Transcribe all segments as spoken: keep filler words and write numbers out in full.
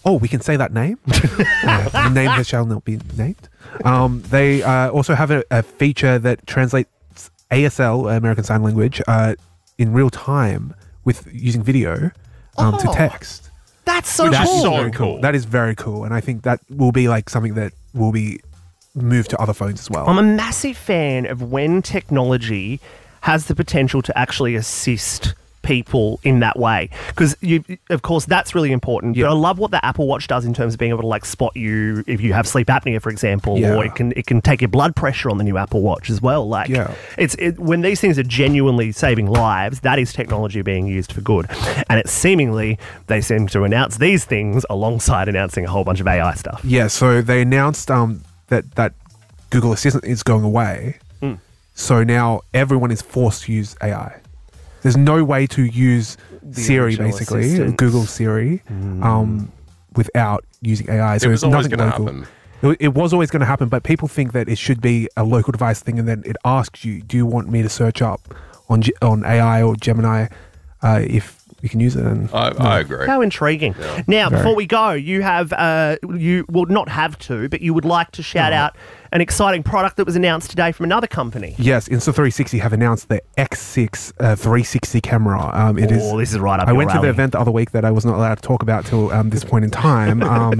Oh, we can say that name? uh, the name that shall not be named. Um, they uh, also have a, a feature that translates A S L, American Sign Language, uh, in real time with using video um, Oh. to text. That's so That's cool. so Very cool. That is very cool. And I think that will be like something that will be moved to other phones as well. I'm a massive fan of when technology has the potential to actually assist people in that way, because you of course that's really important. Yeah. But I love what the Apple Watch does in terms of being able to like spot you if you have sleep apnea, for example. Yeah. Or it can it can take your blood pressure on the new Apple Watch as well. Like Yeah. it's it, when these things are genuinely saving lives, that is technology being used for good. And it's seemingly they seem to announce these things alongside announcing a whole bunch of A I stuff. Yeah, so they announced um, that, that Google Assistant is going away. Mm. So now everyone is forced to use A I. There's no way to use Siri, original basically, assistant. Google Siri, um, without using A I. So It was it's always nothing going to local. happen. It, it was always going to happen, but people think that it should be a local device thing, and then it asks you, do you want me to search up on G- on A I or Gemini uh, if you can use it? And I, I agree. How intriguing. Now, Very. before we go, you have, uh, you will not have to, but you would like to shout out an exciting product that was announced today from another company. Yes, Insta three sixty have announced the X six uh, three sixty camera. Um, it is. Oh, this is right up I your went to the alley. event the other week that I was not allowed to talk about till um, this point in time. Um,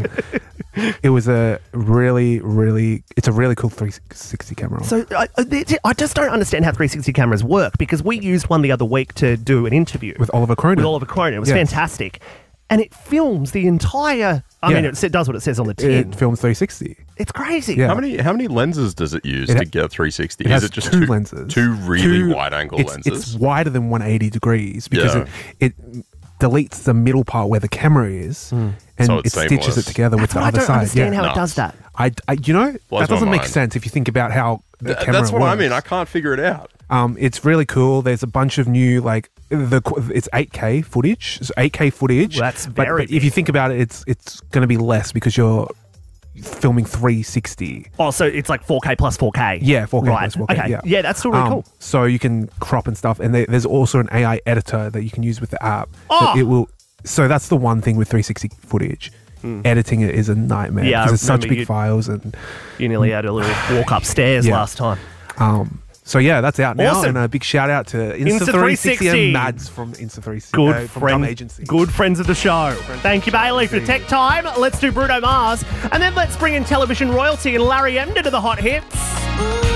it was a really, really, it's a really cool three sixty camera. So I, I- I just don't understand how three sixty cameras work, because we used one the other week to do an interview with Oliver Cronin. with Oliver Cronin. It was Yes. fantastic. And it films the entire, I Yeah. mean, it, it does what it says on the tin. It films three sixty. It's crazy. Yeah. How many how many lenses does it use It ha- to get three sixty? It Is has it just two, two lenses. Two really Two- wide angle it's, lenses? It's wider than one hundred eighty degrees because Yeah. it, it deletes the middle part where the camera is and So it it's stitches seamless. it together with That's the what I other don't side. understand yeah. how it Nuts. does that. I, I, you know, Blows that doesn't my make mind. sense if you think about how the Th- camera That's what I works. mean. I can't figure it out. Um, it's really cool. There's a bunch of new like the qu- it's eight K footage. It's eight K footage. Well, that's but, very but if you think about it, it's it's going to be less because you're filming three sixty. Oh, so it's like four K plus four K. Yeah, four K right. plus four K. Okay. Yeah, Yeah, that's still really Um, cool. So you can crop and stuff, and there, there's also an A I editor that you can use with the app. Oh! That it will. So that's the one thing with three sixty footage. Editing it is a nightmare Yeah, I because it's such remember big you- files and You nearly had a little walk upstairs Yeah. last time. um. So yeah, that's out now, Awesome. and a big shout out to Insta, Insta three sixty three sixty. and Mads from Insta three sixty. Good uh, from friend, Dumb Agency. good friends of the show. Thank you, Bailey, for Tech Time. Let's do Bruno Mars, and then let's bring in television royalty and Larry Emder to the hot hits.